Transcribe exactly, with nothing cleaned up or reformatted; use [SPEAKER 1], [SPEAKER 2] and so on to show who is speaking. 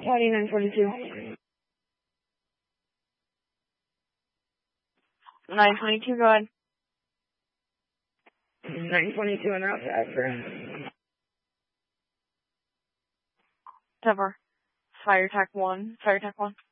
[SPEAKER 1] Audi nine forty-two. nine twenty-two, go ahead. nine twenty-two and outside for Cover. Fire Tech one. Fire Tech one.